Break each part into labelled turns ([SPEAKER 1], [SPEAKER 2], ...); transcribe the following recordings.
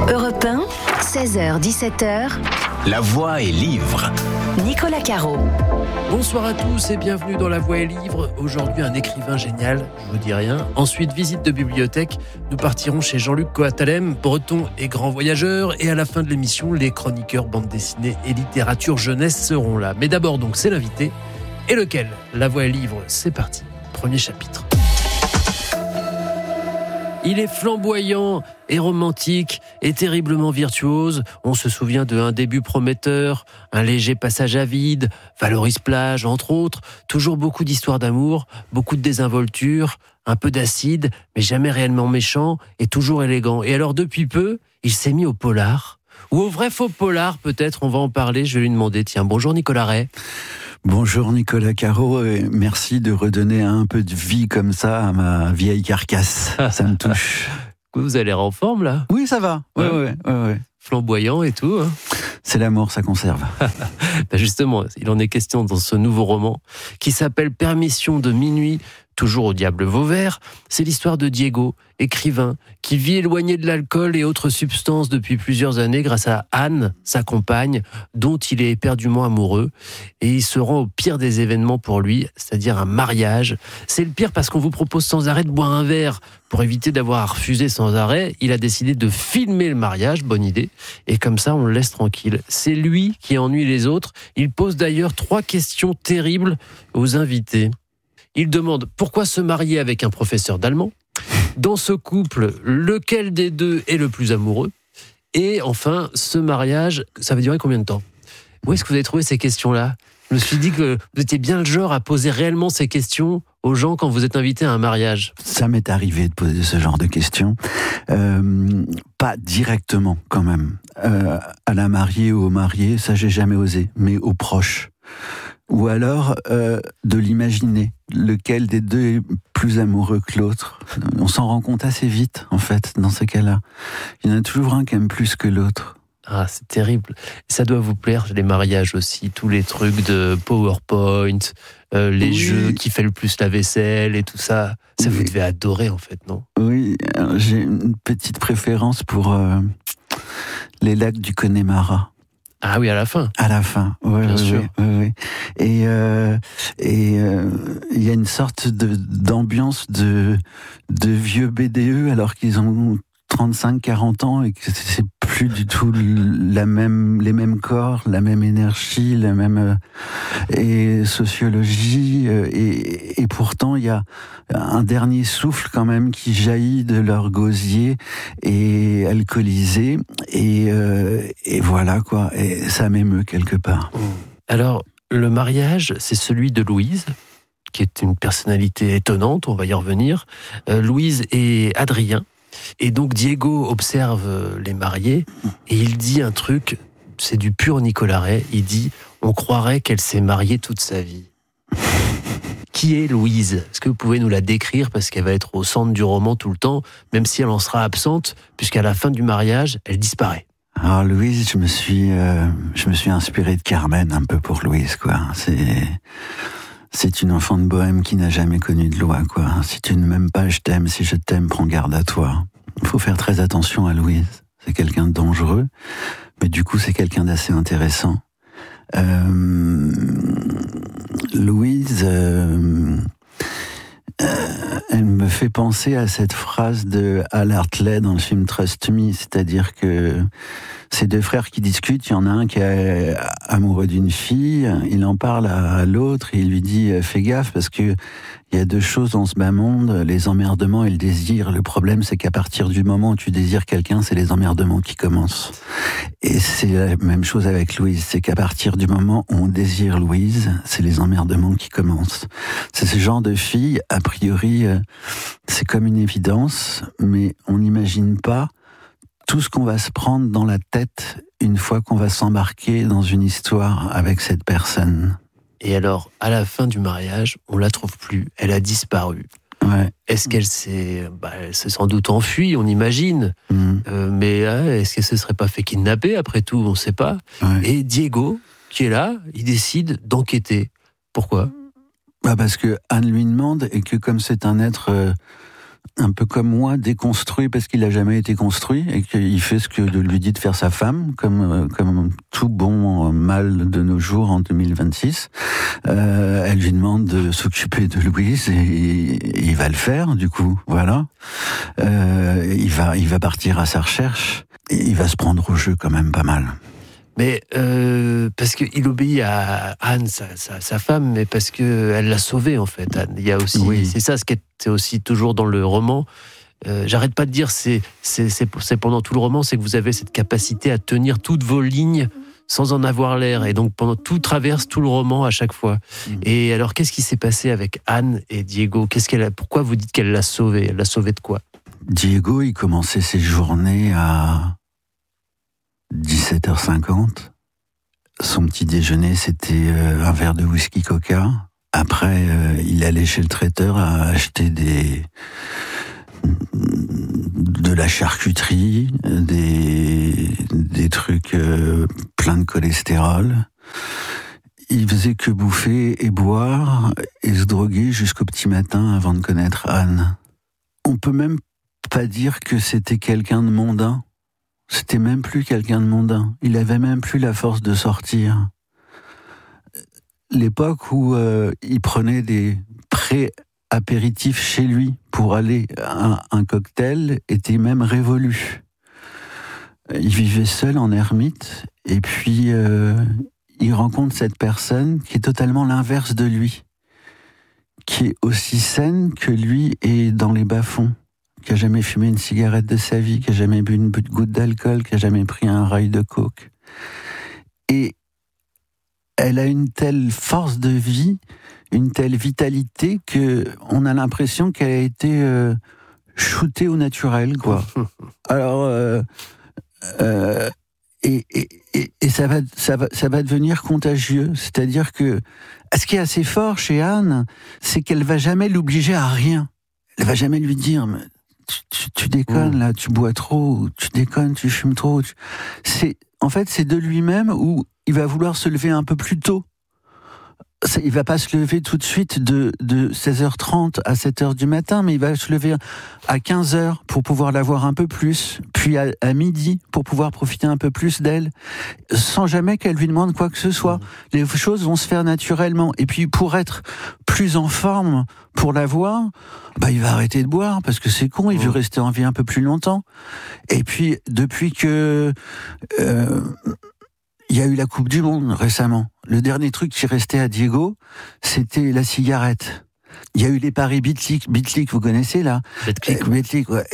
[SPEAKER 1] Europe 1, 16h-17h,
[SPEAKER 2] La Voix est livre.
[SPEAKER 1] Nicolas Caro.
[SPEAKER 3] Bonsoir à tous et bienvenue dans La Voix est livre. Aujourd'hui, un écrivain génial, je vous dis rien. Ensuite, visite de bibliothèque. Nous partirons chez Jean-Luc Coatalem, breton et grand voyageur. Et à la fin de l'émission, les chroniqueurs bande dessinée et littérature jeunesse seront là. Mais d'abord, donc, c'est l'invité. Et lequel ? La Voix est livre, c'est parti. Premier chapitre. Il est flamboyant et romantique et terriblement virtuose. On se souvient de Un début prometteur, Un léger passage à vide, Valoris plage, entre autres. Toujours beaucoup d'histoires d'amour, beaucoup de désinvolture, un peu d'acide, mais jamais réellement méchant et toujours élégant. Et alors depuis peu, il s'est mis au polar. Ou au vrai faux polar peut-être, on va en parler. Je vais lui demander. Tiens, bonjour Nicolas Ray.
[SPEAKER 4] Bonjour Nicolas Caro, et merci de redonner un peu de vie comme ça à ma vieille carcasse. Ça me touche.
[SPEAKER 3] Vous avez l'air en forme là ?
[SPEAKER 4] Oui, ça va. Ouais.
[SPEAKER 3] Flamboyant et tout. Hein.
[SPEAKER 4] C'est l'amour, ça conserve.
[SPEAKER 3] Justement, il en est question dans ce nouveau roman qui s'appelle Permission de minuit, toujours au diable Vauvert. C'est l'histoire de Diego, écrivain, qui vit éloigné de l'alcool et autres substances depuis plusieurs années grâce à Anne, sa compagne, dont il est éperdument amoureux. Et il se rend au pire des événements pour lui, c'est-à-dire un mariage. C'est le pire parce qu'on vous propose sans arrêt de boire un verre. Pour éviter d'avoir à refuser sans arrêt, il a décidé de filmer le mariage, bonne idée. Et comme ça, on le laisse tranquille. C'est lui qui ennuie les autres. Il pose d'ailleurs 3 questions terribles aux invités. Il demande pourquoi se marier avec un professeur d'allemand. Dans ce couple, lequel des deux est le plus amoureux ? Et enfin, ce mariage, ça va durer combien de temps ? Où est-ce que vous avez trouvé ces questions-là ? Je me suis dit que vous étiez bien le genre à poser réellement ces questions aux gens quand vous êtes invité à un mariage.
[SPEAKER 4] Ça m'est arrivé de poser ce genre de questions. Pas directement quand même. À la mariée ou au marié, ça j'ai jamais osé, mais aux proches. Ou alors de l'imaginer, lequel des deux est plus amoureux que l'autre. On s'en rend compte assez vite, en fait, dans ces cas-là. Il y en a toujours un qui aime plus que l'autre.
[SPEAKER 3] Ah, c'est terrible. Ça doit vous plaire, les mariages aussi, tous les trucs de PowerPoint, les jeux qui fait le plus la vaisselle et tout ça. Ça, vous devez adorer, en fait, non ?
[SPEAKER 4] Oui, j'ai une petite préférence pour les lacs du Connemara.
[SPEAKER 3] Ah oui, à la fin.
[SPEAKER 4] À la fin, oui, bien sûr. Oui. Et il y a une sorte d'ambiance de vieux BDE alors qu'ils ont 35-40 ans et que c'est plus du tout les mêmes corps, la même énergie, la même sociologie et pourtant il y a un dernier souffle quand même qui jaillit de leur gosier et alcoolisé et voilà quoi, et ça m'émeut quelque part.
[SPEAKER 3] Alors le mariage, c'est celui de Louise, qui est une personnalité étonnante, on va y revenir. Louise et Adrien. Et donc Diego observe les mariés et il dit un truc, c'est du pur Nicolas Ray. Il dit, on croirait qu'elle s'est mariée toute sa vie. Qui est Louise ? Est-ce que vous pouvez nous la décrire, parce qu'elle va être au centre du roman tout le temps, même si elle en sera absente, puisqu'à la fin du mariage, elle disparaît.
[SPEAKER 4] Alors Louise, je me suis inspiré de Carmen un peu pour Louise, quoi. C'est une enfant de bohème qui n'a jamais connu de loi, quoi. Si tu ne m'aimes pas, je t'aime. Si je t'aime, prends garde à toi. Il faut faire très attention à Louise. C'est quelqu'un de dangereux, mais du coup, c'est quelqu'un d'assez intéressant. Louise, elle me fait penser à cette phrase de Hal Hartley dans le film Trust Me, c'est-à-dire que ces 2 frères qui discutent, il y en a un qui est amoureux d'une fille, il en parle à l'autre et il lui dit « Fais gaffe parce que il y a 2 choses dans ce bas monde, les emmerdements et le désir. Le problème, c'est qu'à partir du moment où tu désires quelqu'un, c'est les emmerdements qui commencent. » Et c'est la même chose avec Louise, c'est qu'à partir du moment où on désire Louise, c'est les emmerdements qui commencent. C'est ce genre de fille, a priori, c'est comme une évidence, mais on n'imagine pas tout ce qu'on va se prendre dans la tête une fois qu'on va s'embarquer dans une histoire avec cette personne.
[SPEAKER 3] Et alors, à la fin du mariage, on la trouve plus. Elle a disparu.
[SPEAKER 4] Ouais.
[SPEAKER 3] Est-ce qu'elle s'est... elle s'est sans doute enfuie, on imagine. Mais est-ce qu'elle se serait pas fait kidnapper, après tout ? On ne sait pas.
[SPEAKER 4] Ouais.
[SPEAKER 3] Et Diego, qui est là, il décide d'enquêter. Pourquoi ?
[SPEAKER 4] Parce que Anne lui demande, et que comme c'est un être un peu comme moi, déconstruit parce qu'il n'a jamais été construit et qu'il fait ce que lui dit de faire sa femme, comme tout bon mâle de nos jours en 2026. Elle lui demande de s'occuper de Louise et il va le faire, du coup, voilà. Il va partir à sa recherche et il va se prendre au jeu quand même pas mal.
[SPEAKER 3] Mais parce qu'il obéit à Anne, sa femme, mais parce qu'elle l'a sauvé, en fait, Anne. Il y a aussi, oui. C'est ça, ce qui est aussi toujours dans le roman. J'arrête pas de dire, c'est pendant tout le roman, c'est que vous avez cette capacité à tenir toutes vos lignes sans en avoir l'air. Et donc, pendant tout traverse tout le roman à chaque fois. Et alors, qu'est-ce qui s'est passé avec Anne et Diego ? Pourquoi vous dites qu'elle l'a sauvé ? Elle l'a sauvé de quoi ?
[SPEAKER 4] Diego, il commençait ses journées à 17h50. Son petit déjeuner, c'était un verre de whisky coca. Après, il allait chez le traiteur à acheter de la charcuterie, des trucs pleins de cholestérol. Il faisait que bouffer et boire et se droguer jusqu'au petit matin avant de connaître Anne. On peut même pas dire que c'était quelqu'un de mondain. C'était même plus quelqu'un de mondain. Il avait même plus la force de sortir. L'époque où il prenait des pré-apéritifs chez lui pour aller à un cocktail était même révolue. Il vivait seul en ermite et puis il rencontre cette personne qui est totalement l'inverse de lui, qui est aussi saine que lui et dans les bas-fonds, qui a jamais fumé une cigarette de sa vie, qui a jamais bu une goutte d'alcool, qui a jamais pris un rail de coke. Et elle a une telle force de vie, une telle vitalité que on a l'impression qu'elle a été shootée au naturel, quoi. Alors et ça va devenir contagieux. C'est-à-dire que ce qui est assez fort chez Anne, c'est qu'elle va jamais l'obliger à rien. Elle va jamais lui dire tu déconnes là, tu bois trop, tu déconnes, tu fumes trop. En fait, c'est de lui-même où il va vouloir se lever un peu plus tôt. Il va pas se lever tout de suite de 16h30 à 7h du matin, mais il va se lever à 15h pour pouvoir la voir un peu plus, puis à midi pour pouvoir profiter un peu plus d'elle, sans jamais qu'elle lui demande quoi que ce soit. Les choses vont se faire naturellement. Et puis pour être plus en forme pour la voir, il va arrêter de boire parce que c'est con, il veut rester en vie un peu plus longtemps. Et puis depuis que il y a eu la Coupe du Monde récemment. Le dernier truc qui restait à Diego, c'était la cigarette. Il y a eu les paris Betclic, vous connaissez là ? Betclic, ouais.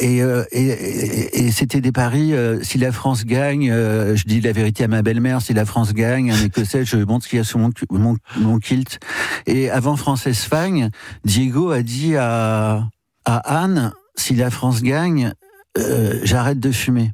[SPEAKER 4] Et c'était des paris, si la France gagne, je dis la vérité à ma belle-mère, si la France gagne, un Écossais, je montre ce qu'il y a sur mon kilt. Et avant France-Espagne, Diego a dit à Anne, si la France gagne, j'arrête de fumer.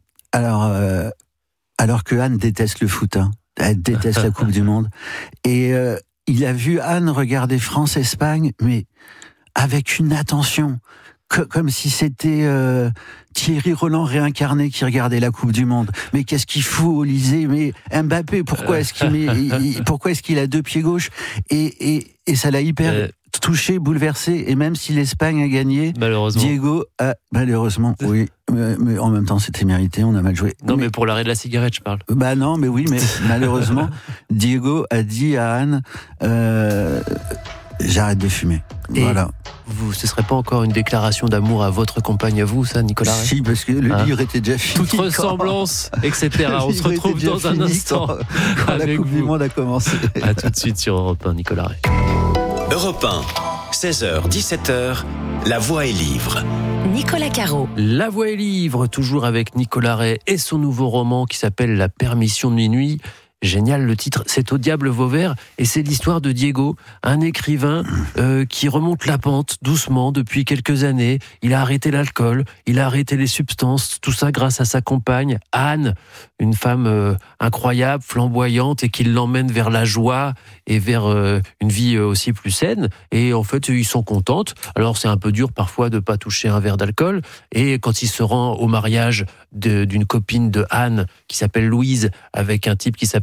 [SPEAKER 4] Alors que Anne déteste le foot, hein. Elle déteste la Coupe du Monde. Et il a vu Anne regarder France-Espagne, mais avec une attention, comme si c'était Thierry Roland réincarné qui regardait la Coupe du Monde. Mais qu'est-ce qu'il fout au Élysée ? Mais Mbappé, pourquoi est-ce qu'il a deux pieds gauches ? Et ça l'a hyper touché, bouleversé. Et même si l'Espagne a gagné, Diego a malheureusement, oui. Mais en même temps, c'était mérité, on a mal joué.
[SPEAKER 3] Non, mais pour l'arrêt de la cigarette, je parle.
[SPEAKER 4] Non, mais oui, mais malheureusement, Diego a dit à Anne, j'arrête de fumer.
[SPEAKER 3] Et
[SPEAKER 4] voilà.
[SPEAKER 3] Ce serait pas encore une déclaration d'amour à votre compagne, à vous, ça, Nicolas ?
[SPEAKER 4] Si, parce que le livre était déjà fini.
[SPEAKER 3] Toute ressemblance, etc. On se retrouve dans un instant
[SPEAKER 4] quand la Coupe du Monde a commencé.
[SPEAKER 3] À tout de suite sur Europe 1, Nicolas Ray.
[SPEAKER 2] Europe 1, 16h, 17h, La Voix est livre.
[SPEAKER 1] Nicolas Caro.
[SPEAKER 3] La Voix est livre, toujours avec Nicolas Ray et son nouveau roman qui s'appelle La Permission de minuit. Génial le titre, c'est Au diable Vauvert et c'est l'histoire de Diego, un écrivain qui remonte la pente doucement depuis quelques années. Il a arrêté l'alcool, il a arrêté les substances, tout ça grâce à sa compagne Anne, une femme incroyable, flamboyante et qui l'emmène vers la joie et vers une vie aussi plus saine. Et en fait, ils sont contentes. Alors c'est un peu dur parfois de pas toucher un verre d'alcool. Et quand il se rend au mariage d'une copine de Anne qui s'appelle Louise avec un type qui s'appelle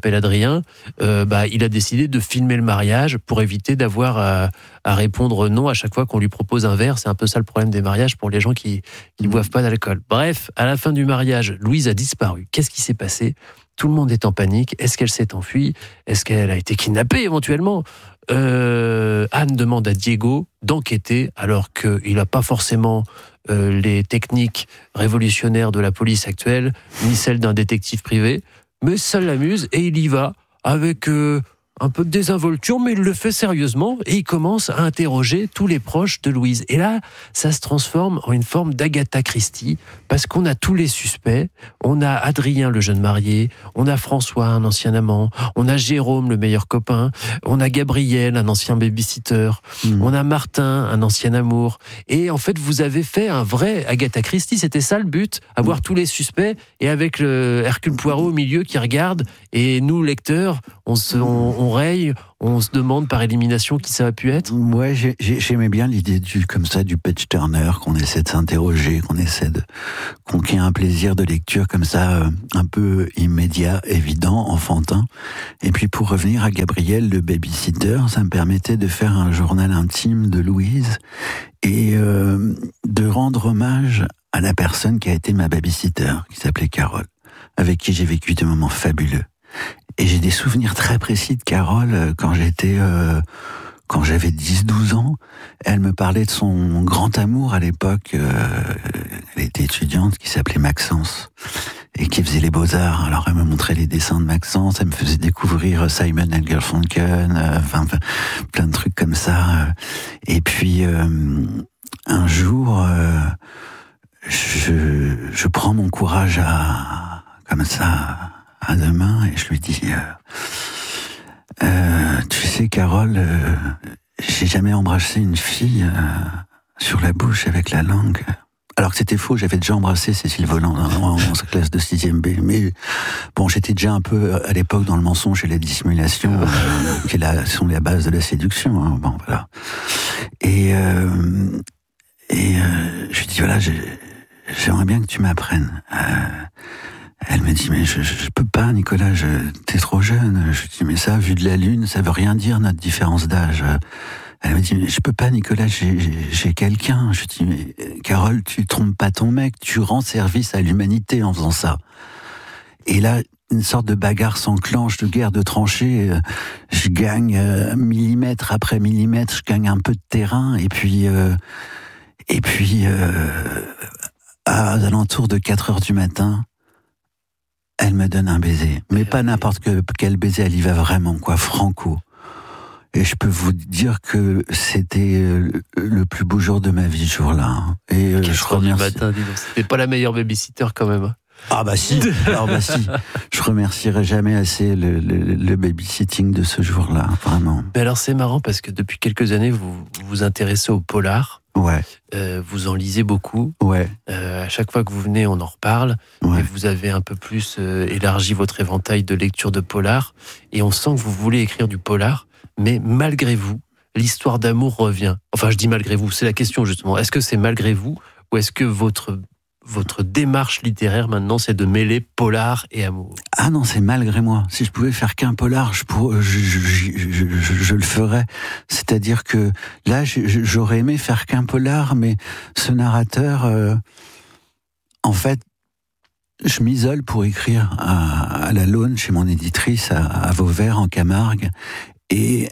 [SPEAKER 3] s'appelle Adrien, il a décidé de filmer le mariage pour éviter d'avoir à répondre non à chaque fois qu'on lui propose un verre. C'est un peu ça le problème des mariages pour les gens qui ne boivent pas d'alcool. Bref, à la fin du mariage, Louise a disparu. Qu'est-ce qui s'est passé ? Tout le monde est en panique. Est-ce qu'elle s'est enfuie ? Est-ce qu'elle a été kidnappée éventuellement ? Anne demande à Diego d'enquêter alors qu'il n'a pas forcément les techniques révolutionnaires de la police actuelle, ni celles d'un détective privé, mais ça l'amuse et il y va avec un peu de désinvolture, mais il le fait sérieusement et il commence à interroger tous les proches de Louise. Et là, ça se transforme en une forme d'Agatha Christie, parce qu'on a tous les suspects. On a Adrien, le jeune marié, on a François, un ancien amant, on a Jérôme, le meilleur copain, on a Gabriel, un ancien babysitter, on a Martin, un ancien amour. Et en fait, vous avez fait un vrai Agatha Christie, c'était ça le but, avoir tous les suspects, et avec le Hercule Poirot au milieu qui regarde, et nous, lecteurs, on raye, on se demande par élimination qui ça a pu être.
[SPEAKER 4] Ouais, j'aimais bien l'idée du page turner, qu'on essaie de s'interroger, qu'il y ait un plaisir de lecture comme ça, un peu immédiat, évident, enfantin. Et puis pour revenir à Gabriel, le babysitter, ça me permettait de faire un journal intime de Louise et de rendre hommage à la personne qui a été ma babysitter, qui s'appelait Carole, avec qui j'ai vécu des moments fabuleux. Et j'ai des souvenirs très précis de Carole quand j'avais 10-12 ans. Elle me parlait de son grand amour à l'époque. Elle était étudiante, qui s'appelait Maxence et qui faisait les beaux-arts. Alors elle me montrait les dessins de Maxence, elle me faisait découvrir Simon & Garfunkel, plein de trucs comme ça. Et puis un jour, je prends mon courage comme ça à deux mains et je lui dis tu sais Carole, j'ai jamais embrassé une fille sur la bouche avec la langue. Alors que c'était faux, j'avais déjà embrassé Cécile Voland en classe de 6e B. Mais bon, j'étais déjà un peu à l'époque dans le mensonge et la dissimulation, qui sont la base de la séduction. Hein. Bon, voilà. Et je lui dis voilà, j'aimerais bien que tu m'apprennes. Elle me dit mais je peux pas Nicolas, t'es trop jeune. Je lui dis mais ça, vu de la lune, ça veut rien dire notre différence d'âge. Elle me dit mais je peux pas Nicolas, j'ai quelqu'un. Je lui dis mais Carole, tu trompes pas ton mec, tu rends service à l'humanité en faisant ça. Et là, une sorte de bagarre s'enclenche, de guerre de tranchées. Je gagne millimètre après millimètre, je gagne un peu de terrain et puis à alentour de 4h du matin, elle me donne un baiser. Mais pas n'importe quel baiser, elle y va vraiment, quoi, franco. Et je peux vous dire que c'était le plus beau jour de ma vie, ce jour-là. Et je remercie.
[SPEAKER 3] Matin, dis donc, c'était pas la meilleure babysitter quand même.
[SPEAKER 4] Ah bah si, alors bah si. Je remercierai jamais assez le babysitting de ce jour-là, vraiment.
[SPEAKER 3] Mais alors c'est marrant parce que depuis quelques années, vous vous intéressez au polar.
[SPEAKER 4] Ouais.
[SPEAKER 3] Vous en lisez beaucoup.
[SPEAKER 4] Ouais.
[SPEAKER 3] À chaque fois que vous venez, on en reparle.
[SPEAKER 4] Ouais.
[SPEAKER 3] Et vous avez un peu plus élargi votre éventail de lecture de polar. Et on sent que vous voulez écrire du polar. Mais malgré vous, l'histoire d'amour revient. Enfin, je dis malgré vous, c'est la question justement. Est-ce que c'est malgré vous ou est-ce que votre démarche littéraire maintenant, c'est de mêler polar et amour?
[SPEAKER 4] Ah non, c'est malgré moi. Si je pouvais faire qu'un polar, je le ferais. C'est-à-dire que là, j'aurais aimé faire qu'un polar, mais ce narrateur, en fait, je m'isole pour écrire à la Laune, chez mon éditrice, à Vauvert, en Camargue, et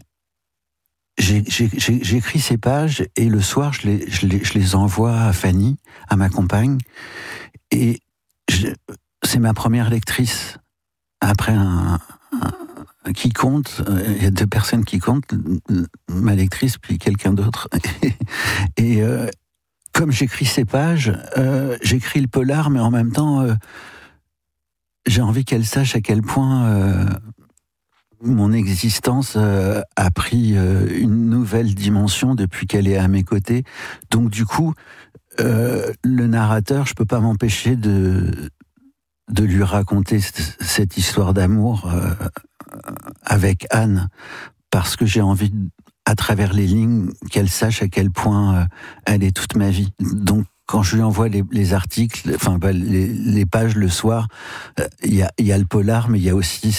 [SPEAKER 4] j'écris ces pages et le soir je les envoie à Fanny, à ma compagne, et c'est ma première lectrice. Après qui compte, il y a deux personnes qui comptent, ma lectrice puis quelqu'un d'autre. Et comme j'écris ces pages, j'écris le polar, mais en même temps j'ai envie qu'elle sache à quel point mon existence a pris une nouvelle dimension depuis qu'elle est à mes côtés. Donc du coup, le narrateur, je peux pas m'empêcher de lui raconter cette histoire d'amour avec Anne, parce que j'ai envie, à travers les lignes, qu'elle sache à quel point elle est toute ma vie. Donc quand je lui envoie les articles, enfin les pages le soir, il y a le polar, mais il y a aussi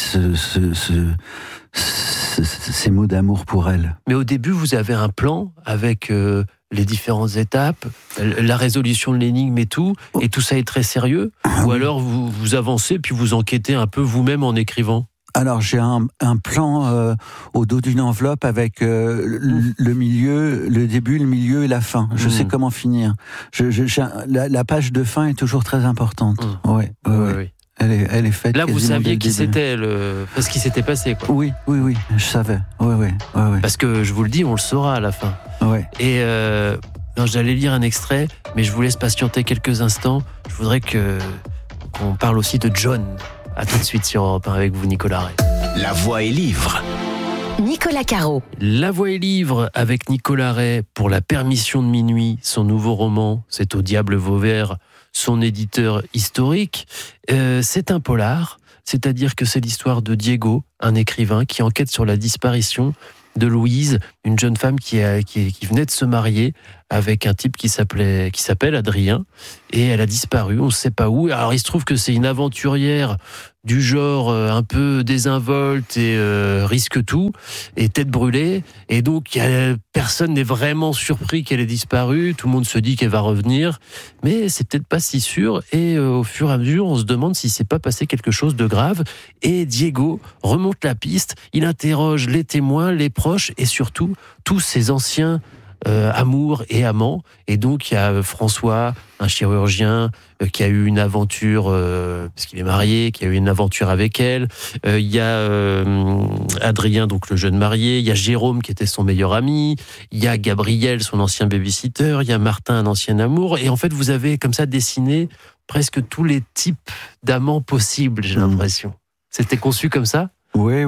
[SPEAKER 4] ces mots d'amour pour elle.
[SPEAKER 3] Mais au début, vous avez un plan avec les différentes étapes, la résolution de l'énigme et tout ça est très sérieux? Ou alors vous avancez puis vous enquêtez un peu vous-même en écrivant?
[SPEAKER 4] Alors j'ai un plan au dos d'une enveloppe avec le milieu, le début, le milieu et la fin. Je sais comment finir. La page de fin est toujours très importante. Oui. Elle est faite.
[SPEAKER 3] Là, vous saviez qui c'était, ce qui s'était passé, quoi.
[SPEAKER 4] Oui, je savais. Oui.
[SPEAKER 3] Parce que je vous le dis, on le saura à la fin.
[SPEAKER 4] Ouais.
[SPEAKER 3] Et j'allais lire un extrait, mais je vous laisse patienter quelques instants. Je voudrais qu'on parle aussi de John. À tout de suite sur Europe 1 avec vous, Nicolas Ray.
[SPEAKER 2] La voix est livre.
[SPEAKER 1] Nicolas Caro.
[SPEAKER 3] La voix est livre avec Nicolas Ray pour La Permission de minuit, son nouveau roman. C'est Au diable Vauvert, son éditeur historique. C'est un polar, c'est-à-dire que c'est l'histoire de Diego, un écrivain qui enquête sur la disparition de Louise, une jeune femme qui venait de se marier avec un type qui s'appelle Adrien, et elle a disparu, on ne sait pas où. Alors il se trouve que c'est une aventurière du genre un peu désinvolte et risque tout, et tête brûlée, et donc personne n'est vraiment surpris qu'elle ait disparu, tout le monde se dit qu'elle va revenir, mais c'est peut-être pas si sûr, et au fur et à mesure on se demande si c'est pas passé quelque chose de grave, et Diego remonte la piste, il interroge les témoins, les proches, et surtout tous ses anciens amours et amants. Et donc il y a François, un chirurgien qui a eu une aventure parce qu'il est marié, qui a eu une aventure avec elle. Il y a Adrien, donc le jeune marié. Il y a Jérôme qui était son meilleur ami. Il y a Gabriel, son ancien babysitter. Il y a Martin, un ancien amour. Et en fait, vous avez comme ça dessiné presque tous les types d'amants possibles, j'ai l'impression. C'était conçu comme ça?
[SPEAKER 4] Oui.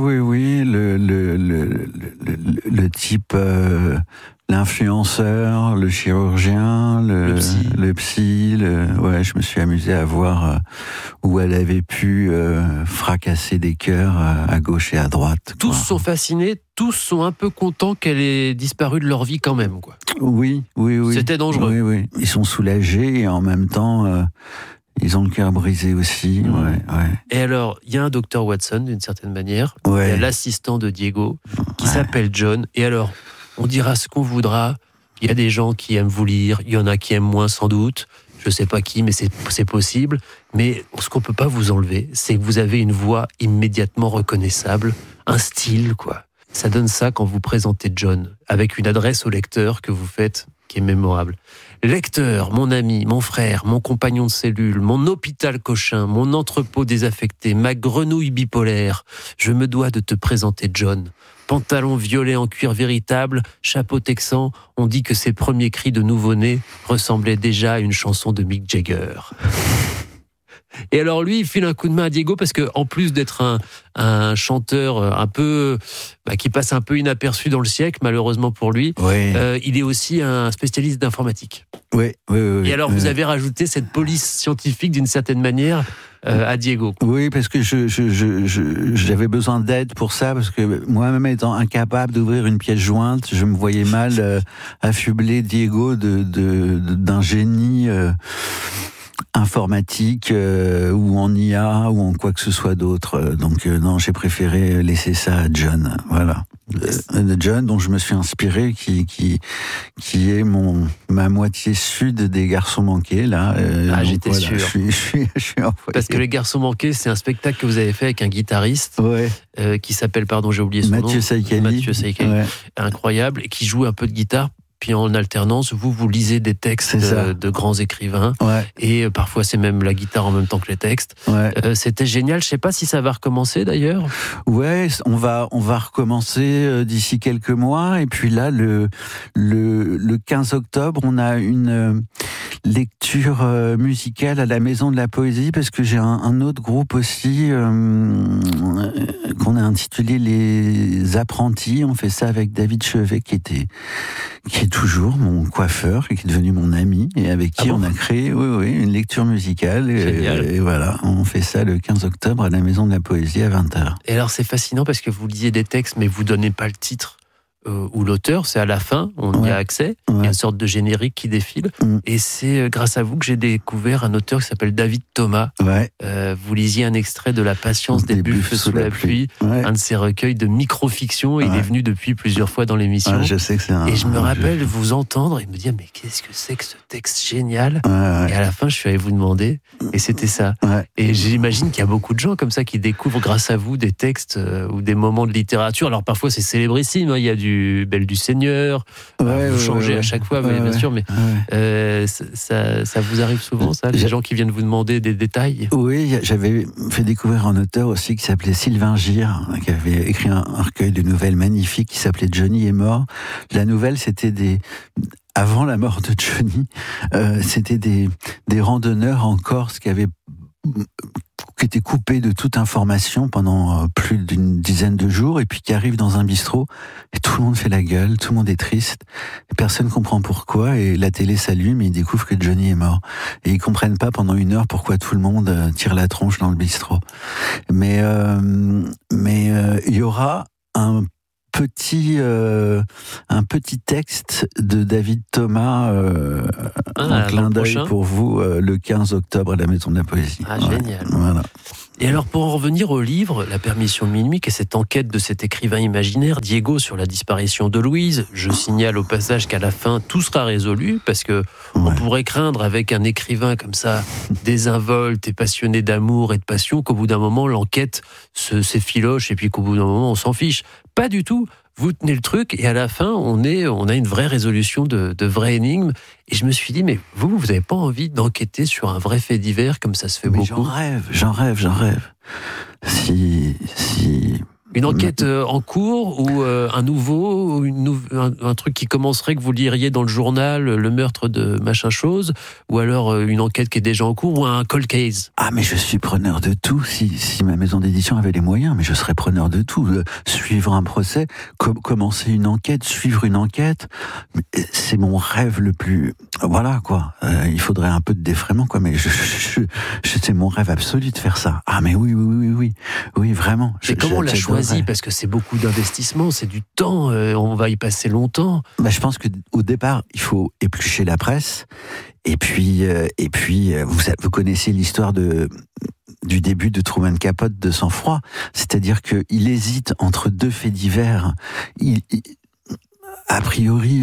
[SPEAKER 4] Le type, l'influenceur, le chirurgien, le psy. Ouais, je me suis amusé à voir où elle avait pu fracasser des cœurs à gauche et à droite.
[SPEAKER 3] Tous sont fascinés, tous sont un peu contents qu'elle ait disparu de leur vie quand même, quoi.
[SPEAKER 4] Oui.
[SPEAKER 3] C'était dangereux.
[SPEAKER 4] Oui. Ils sont soulagés et en même temps... ils ont le cœur brisé aussi, ouais.
[SPEAKER 3] Et alors, il y a un docteur Watson, d'une certaine manière, il y a l'assistant de Diego, qui s'appelle John, et alors, on dira ce qu'on voudra, il y a des gens qui aiment vous lire, il y en a qui aiment moins sans doute, je sais pas qui, mais c'est possible, mais ce qu'on peut pas vous enlever, c'est que vous avez une voix immédiatement reconnaissable, un style, quoi. Ça donne ça quand vous présentez John, avec une adresse au lecteur que vous faites, qui est mémorable. Lecteur, mon ami, mon frère, mon compagnon de cellule, mon hôpital cochin, mon entrepôt désaffecté, ma grenouille bipolaire, je me dois de te présenter John. Pantalon violet en cuir véritable, chapeau texan, on dit que ses premiers cris de nouveau-né ressemblaient déjà à une chanson de Mick Jagger. Et alors lui, il file un coup de main à Diego parce que en plus d'être un chanteur un peu qui passe un peu inaperçu dans le siècle, malheureusement pour lui, il est aussi un spécialiste d'informatique.
[SPEAKER 4] Oui.
[SPEAKER 3] Et alors vous avez rajouté cette police scientifique d'une certaine manière à Diego.
[SPEAKER 4] Oui, parce que j'avais besoin d'aide pour ça, parce que moi-même étant incapable d'ouvrir une pièce jointe, je me voyais mal affubler Diego d'un génie informatique ou en IA ou en quoi que ce soit d'autre. Donc non, j'ai préféré laisser ça à John. Voilà. John, dont je me suis inspiré, qui est ma moitié sud des Garçons manqués là.
[SPEAKER 3] J'étais sûr.
[SPEAKER 4] Je suis
[SPEAKER 3] parce que les Garçons manqués, c'est un spectacle que vous avez fait avec un guitariste qui s'appelle, j'ai oublié son nom. Mathieu Saïkali, incroyable, et qui joue un peu de guitare. Puis en alternance, vous lisez des textes de grands écrivains, et parfois c'est même la guitare en même temps que les textes. C'était génial. Je sais pas si ça va recommencer d'ailleurs.
[SPEAKER 4] Ouais, on va recommencer d'ici quelques mois. Et puis là, le 15 octobre, on a une lecture musicale à la Maison de la Poésie, parce que j'ai un autre groupe aussi qu'on a intitulé Les Apprentis. On fait ça avec David Chevet, qui est toujours mon coiffeur et qui est devenu mon ami, et avec qui on a créé une lecture musicale. Et voilà, on fait ça le 15 octobre à la Maison de la Poésie à 20h.
[SPEAKER 3] Et alors c'est fascinant parce que vous lisiez des textes mais vous donnez pas le titre. où l'auteur, c'est à la fin, on y a accès, il y a une sorte de générique qui défile, et c'est grâce à vous que j'ai découvert un auteur qui s'appelle David Thomas. Vous lisiez un extrait de La patience des buffles sous la pluie, un de ses recueils de micro-fiction, et il est venu depuis plusieurs fois dans l'émission.
[SPEAKER 4] Je sais que c'est
[SPEAKER 3] et je me rappelle vous entendre et me dire, mais qu'est-ce que c'est que ce texte génial? Et à la fin, je suis allé vous demander, et c'était ça. Et j'imagine qu'il y a beaucoup de gens comme ça qui découvrent grâce à vous des textes ou des moments de littérature. Alors parfois c'est célébrissime, il y a du Belle du Seigneur, vous changez à chaque fois, mais bien sûr, mais ça vous arrive souvent, ça, les gens qui viennent vous demander des détails?
[SPEAKER 4] Oui, j'avais fait découvrir un auteur aussi qui s'appelait Sylvain Gire, qui avait écrit un recueil de nouvelles magnifiques qui s'appelait Johnny est mort. La nouvelle, c'était avant la mort de Johnny, c'était des randonneurs en Corse qui étaient coupés de toute information pendant plus d'une dizaine de jours, et puis qui arrivent dans un bistrot et tout le monde fait la gueule, tout le monde est triste, et personne comprend pourquoi, et la télé s'allume et ils découvrent que Johnny est mort. Et ils comprennent pas pendant 1 heure pourquoi tout le monde tire la tronche dans le bistrot. Mais il y aura un petit texte de David Thomas en clin d'œil pour vous le 15 octobre à la Maison de la Poésie.
[SPEAKER 3] Génial.
[SPEAKER 4] Voilà.
[SPEAKER 3] Et alors, pour en revenir au livre, La permission de minuit, qui est cette enquête de cet écrivain imaginaire, Diego, sur la disparition de Louise, je signale au passage qu'à la fin, tout sera résolu, parce que on pourrait craindre, avec un écrivain comme ça, désinvolte et passionné d'amour et de passion, qu'au bout d'un moment, l'enquête s'effiloche, et puis qu'au bout d'un moment, on s'en fiche. Pas du tout. Vous tenez le truc, et à la fin, on a une vraie résolution de vraie énigme. Et je me suis dit, mais vous n'avez pas envie d'enquêter sur un vrai fait divers, comme ça se fait beaucoup?
[SPEAKER 4] J'en rêve. Si...
[SPEAKER 3] Une enquête en cours, ou un nouveau, un truc qui commencerait, que vous liriez dans le journal, le meurtre de machin chose, ou alors une enquête qui est déjà en cours, ou un cold case?
[SPEAKER 4] Ah, mais je suis preneur de tout. Si ma maison d'édition avait les moyens, mais je serais preneur de tout. Suivre un procès, commencer une enquête, suivre une enquête, c'est mon rêve le plus... Voilà, quoi. Il faudrait un peu de défraiement, quoi, mais c'est mon rêve absolu de faire ça. Ah, mais oui, vraiment.
[SPEAKER 3] Et comment on l'a choisi? Parce que c'est beaucoup d'investissement, c'est du temps, on va y passer longtemps.
[SPEAKER 4] Je pense qu'au départ, il faut éplucher la presse, et puis vous connaissez l'histoire du début de Truman Capote de Sang-froid, c'est-à-dire qu'il hésite entre 2 faits divers. A priori...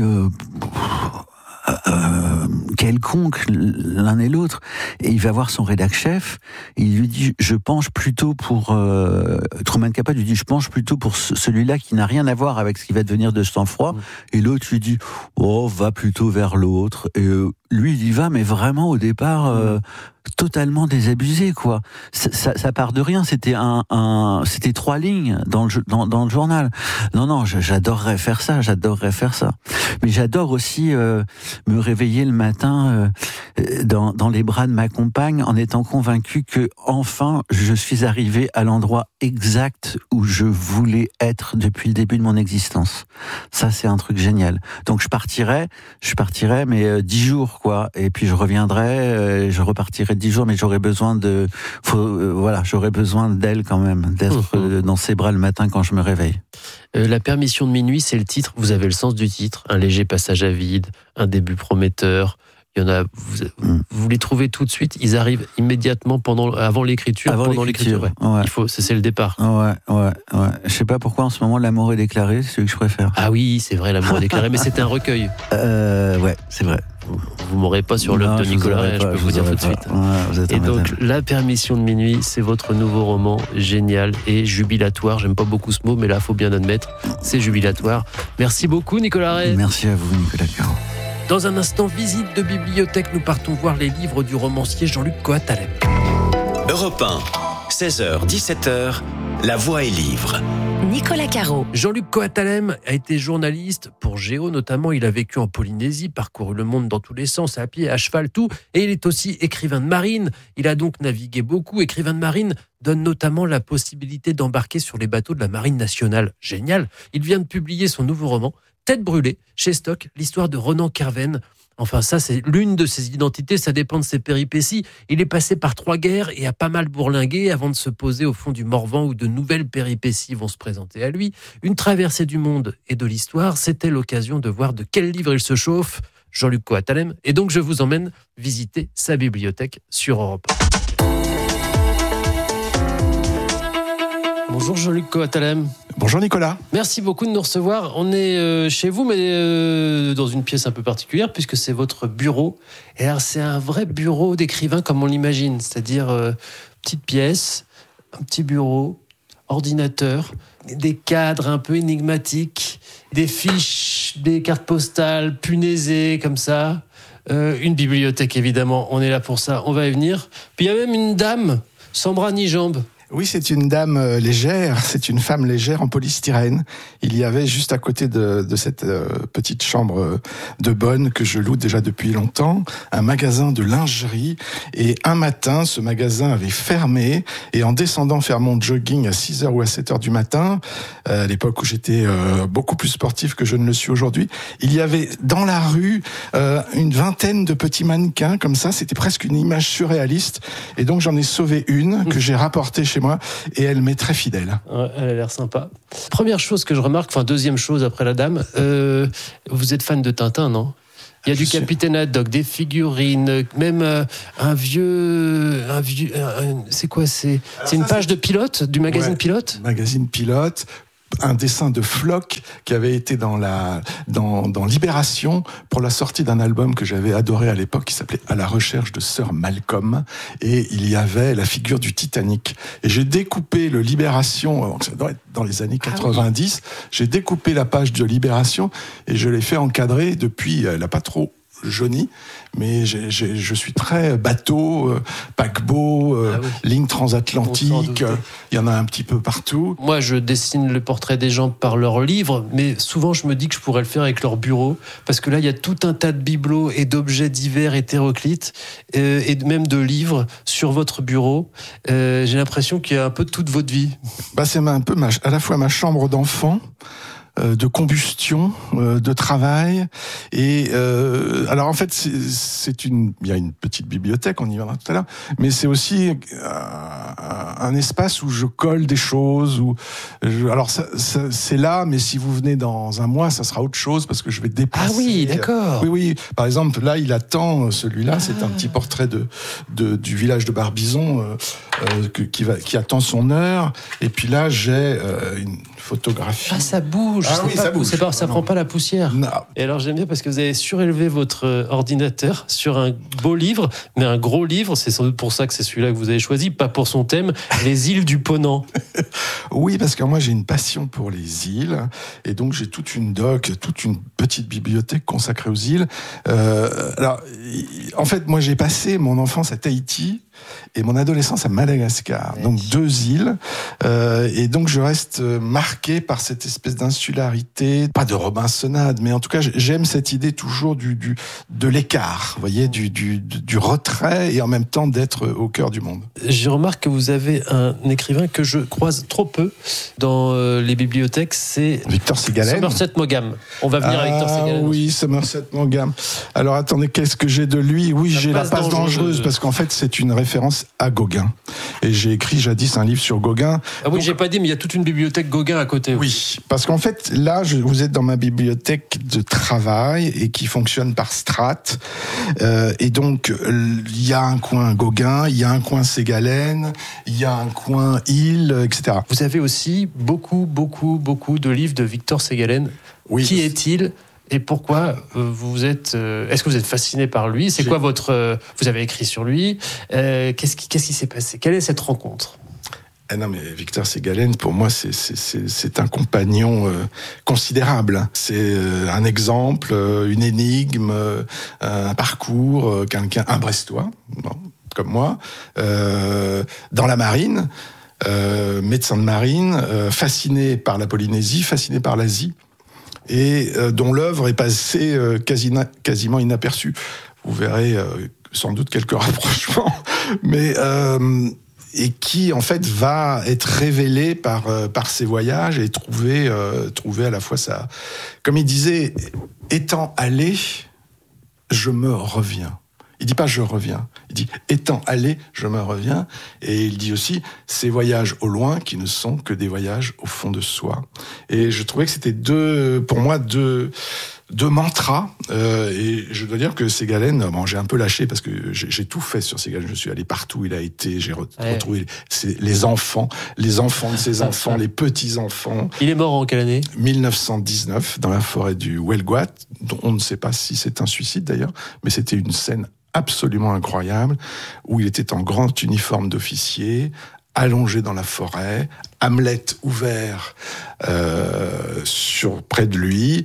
[SPEAKER 4] quelconque l'un et l'autre, et il va voir son rédac chef, et il lui dit, je penche plutôt pour Truman Capote lui dit, je penche plutôt pour celui-là qui n'a rien à voir avec ce qui va devenir de Sang-froid, et l'autre lui dit, va plutôt vers l'autre, et lui il y va, mais vraiment au départ totalement désabusé, quoi. Ça part de rien. C'était c'était 3 lignes dans le journal. Non, j'adorerais faire ça. Mais j'adore aussi me réveiller le matin dans les bras de ma compagne, en étant convaincu que enfin je suis arrivé à l'endroit exact où je voulais être depuis le début de mon existence. Ça, c'est un truc génial. Donc je partirais, mais 10 jours, quoi. Et puis je reviendrai, je repartirai 10 jours, mais j'aurais besoin j'aurais besoin d'elle quand même, d'être dans ses bras le matin quand je me réveille.
[SPEAKER 3] La permission de minuit, c'est le titre. Vous avez le sens du titre. Un léger passage à vide, un début prometteur. Il y en a. Vous les trouvez tout de suite. Ils arrivent immédiatement avant l'écriture. Pendant l'écriture. Ouais. C'est le départ.
[SPEAKER 4] Ouais. Je sais pas pourquoi en ce moment l'amour est déclaré. C'est celui que je préfère.
[SPEAKER 3] Ah oui, c'est vrai, l'amour est déclaré, mais c'était un recueil.
[SPEAKER 4] Ouais, c'est vrai.
[SPEAKER 3] Vous m'aurez pas sur l'œuvre de Nicolas Ray, je peux vous dire tout de suite. Et donc, La permission de minuit, c'est votre nouveau roman génial et jubilatoire. J'aime pas beaucoup ce mot, mais là, faut bien admettre, c'est jubilatoire. Merci beaucoup, Nicolas Ray.
[SPEAKER 4] Merci à vous, Nicolas Caro.
[SPEAKER 3] Dans un instant, visite de bibliothèque, nous partons voir les livres du romancier Jean-Luc Coat-Talem.
[SPEAKER 2] Europe 1, 16h, 17h, La Voix est livre.
[SPEAKER 1] Nicolas Caro.
[SPEAKER 3] Jean-Luc Coat-Talem a été journaliste pour Géo notamment. Il a vécu en Polynésie, parcouru le monde dans tous les sens, à pied, à cheval, tout. Et il est aussi écrivain de marine. Il a donc navigué beaucoup. Écrivain de marine donne notamment la possibilité d'embarquer sur les bateaux de la Marine nationale. Génial. Il vient de publier son nouveau roman, Tête brûlée, chez Stock, l'histoire de Ronan Kerven. Enfin, ça, c'est l'une de ses identités, ça dépend de ses péripéties. Il est passé par 3 guerres et a pas mal bourlingué avant de se poser au fond du Morvan où de nouvelles péripéties vont se présenter à lui. Une traversée du monde et de l'histoire, c'était l'occasion de voir de quel livre il se chauffe, Jean-Luc Coatalem. Et donc, je vous emmène visiter sa bibliothèque sur Europe 1. Bonjour Jean-Luc Coatalem.
[SPEAKER 5] Bonjour Nicolas.
[SPEAKER 3] Merci beaucoup de nous recevoir. On est chez vous, mais dans une pièce un peu particulière, puisque c'est votre bureau. Et alors, c'est un vrai bureau d'écrivain comme on l'imagine, c'est-à-dire petite pièce, un petit bureau, ordinateur, des cadres un peu énigmatiques, des fiches, des cartes postales punaisées comme ça, une bibliothèque évidemment, on est là pour ça, on va y venir. Puis il y a même une dame, sans bras ni jambes.
[SPEAKER 5] Oui, c'est une dame légère, c'est une femme légère en polystyrène. Il y avait juste à côté de cette petite chambre de bonne que je loue déjà depuis longtemps, un magasin de lingerie. Et un matin, ce magasin avait fermé. Et en descendant faire mon jogging à 6h ou à 7h du matin, à l'époque où j'étais beaucoup plus sportif que je ne le suis aujourd'hui, il y avait dans la rue une vingtaine de petits mannequins comme ça. C'était presque une image surréaliste. Et donc j'en ai sauvé une que j'ai rapportée chez moi, et elle m'est très fidèle.
[SPEAKER 3] Ouais, elle a l'air sympa. Première chose que je remarque, enfin deuxième chose après la dame, vous êtes fan de Tintin, non ? Il y a du Capitaine Haddock, des figurines, même un vieux, c'est quoi ? C'est une page de Pilote, du magazine Pilote ?
[SPEAKER 5] Magazine Pilote. Un dessin de Flock qui avait été dans Libération pour la sortie d'un album que j'avais adoré à l'époque qui s'appelait À la recherche de Sir Malcolm, et il y avait la figure du Titanic. Et j'ai découpé le Libération, ça doit être dans les années 90, j'ai découpé la page de Libération et je l'ai fait encadrer. Depuis, elle n'a pas trop jauni, mais je suis très bateau, paquebot, ligne transatlantique, il y en a un petit peu partout.
[SPEAKER 3] Moi, je dessine le portrait des gens par leurs livres, mais souvent je me dis que je pourrais le faire avec leur bureau, parce que là, il y a tout un tas de bibelots et d'objets divers hétéroclites, et même de livres sur votre bureau. J'ai l'impression qu'il y a un peu de toute votre vie.
[SPEAKER 5] C'est un peu à la fois ma chambre d'enfant, de combustion, de travail, et alors en fait il y a une petite bibliothèque, on y viendra tout à l'heure, mais c'est aussi un espace où je colle des choses, alors ça, c'est là, mais si vous venez dans un mois, ça sera autre chose parce que je vais déplacer.
[SPEAKER 3] Ah oui, d'accord.
[SPEAKER 5] Oui. Par exemple, là, il attend celui-là, c'est un petit portrait du village de Barbizon qui attend son heure, et puis là j'ai une photographie.
[SPEAKER 3] Ah, ça bouge.
[SPEAKER 5] Ça bouge.
[SPEAKER 3] Ça prend pas la poussière.
[SPEAKER 5] Non.
[SPEAKER 3] Et alors j'aime bien parce que vous avez surélevé votre ordinateur sur un beau livre, mais un gros livre. C'est sans doute pour ça que c'est celui-là que vous avez choisi, pas pour son thème, les îles du Ponant.
[SPEAKER 5] Oui, parce que moi j'ai une passion pour les îles, et donc j'ai toute une petite bibliothèque consacrée aux îles. Alors, en fait, moi j'ai passé mon enfance à Tahiti et mon adolescence à Madagascar, donc 2 îles, et donc je reste marqué par cette espèce d'insularité, pas de Robinsonade, mais en tout cas j'aime cette idée toujours de l'écart, vous voyez, du retrait, et en même temps d'être au cœur du monde.
[SPEAKER 3] Je remarque que vous avez un écrivain que je croise trop peu dans les bibliothèques, c'est
[SPEAKER 5] Victor Segalen.
[SPEAKER 3] Somerset Maugham. On va venir à Victor Segalen.
[SPEAKER 5] Oui, Somerset Maugham. Alors attendez, qu'est-ce que j'ai de lui ? Oui, j'ai La passe dangereuse, parce qu'en fait c'est une référence à Gauguin. Et j'ai écrit jadis un livre sur Gauguin.
[SPEAKER 3] Ah oui, j'ai pas dit, mais il y a toute une bibliothèque Gauguin à côté.
[SPEAKER 5] Oui, parce qu'en fait, là, vous êtes dans ma bibliothèque de travail et qui fonctionne par strates. Et donc, il y a un coin Gauguin, il y a un coin Segalen, il y a un coin Hill, etc.
[SPEAKER 3] Vous avez aussi beaucoup de livres de Victor Segalen.
[SPEAKER 5] Oui.
[SPEAKER 3] Qui est-il ? Et pourquoi vous êtes... est-ce que vous êtes fasciné par lui ? C'est quoi votre... vous avez écrit sur lui. Qu'est-ce qui s'est passé ? Quelle est cette rencontre ?
[SPEAKER 5] Non, mais Victor Segalen, pour moi, c'est un compagnon considérable. C'est un exemple, une énigme, un parcours, un Brestois, comme moi, dans la marine, médecin de marine, fasciné par la Polynésie, fasciné par l'Asie, et dont l'œuvre est passée quasiment inaperçue. Vous verrez sans doute quelques rapprochements, mais qui en fait va être révélé par ses voyages et trouver à la fois ça. Comme il disait, étant allé, je me reviens. Il dit pas je reviens, il dit étant allé, je me reviens. Et il dit aussi ces voyages au loin qui ne sont que des voyages au fond de soi. Et je trouvais que c'était pour moi deux mantras. Et je dois dire que Ségalen, j'ai un peu lâché parce que j'ai tout fait sur Ségalen. Je suis allé partout où il a été. J'ai retrouvé les enfants de ses enfants, les petits-enfants.
[SPEAKER 3] Il est mort en quelle année ?
[SPEAKER 5] 1919, dans la forêt du Huelgoat, dont on ne sait pas si c'est un suicide d'ailleurs, mais c'était une scène absolument incroyable, où il était en grand uniforme d'officier, allongé dans la forêt, Hamlet ouvert près de lui,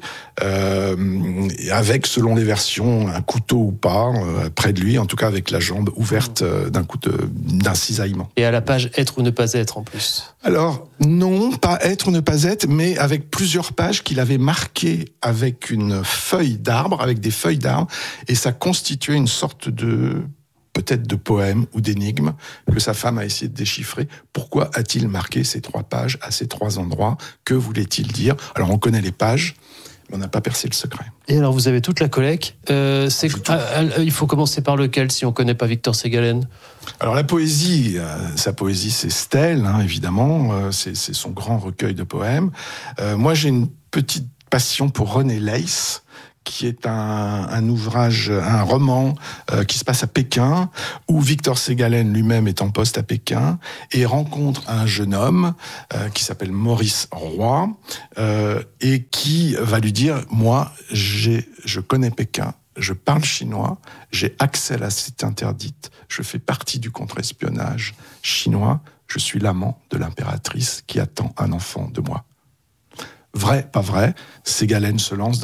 [SPEAKER 5] avec, selon les versions, un couteau ou pas, près de lui, en tout cas avec la jambe ouverte d'un cisaillement.
[SPEAKER 3] Et à la page « Être ou ne pas être » en plus.
[SPEAKER 5] Alors, non, pas être ou ne pas être, mais avec plusieurs pages qu'il avait marquées avec une feuille d'arbre, avec des feuilles d'arbre, et ça constituait une sorte peut-être de poème ou d'énigme que sa femme a essayé de déchiffrer. Pourquoi a-t-il marqué ces 3 pages à ces 3 endroits ? Que voulait-il dire ? Alors, on connaît les pages, mais on n'a pas percé le secret.
[SPEAKER 3] Et alors, vous avez toute la collecte. Il faut commencer par lequel, si on ne connaît pas Victor Ségalen ?
[SPEAKER 5] Alors, la poésie, sa poésie, c'est Stèle, évidemment. C'est son grand recueil de poèmes. Moi, j'ai une petite passion pour René Leiss, qui est un ouvrage, un roman qui se passe à Pékin, où Victor Ségalen lui-même est en poste à Pékin et rencontre un jeune homme qui s'appelle Maurice Roy et qui va lui dire « Moi, je connais Pékin, je parle chinois, j'ai accès à la cité interdite, je fais partie du contre-espionnage chinois, je suis l'amant de l'impératrice qui attend un enfant de moi. » Vrai, pas vrai, Ségalen se lance